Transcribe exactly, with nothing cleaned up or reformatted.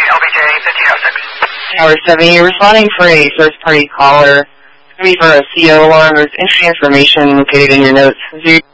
L B J fifteen oh six. Tower seven, you're responding for a first-party caller. It's going to be for a C O alarm. There's interesting information located in your notes.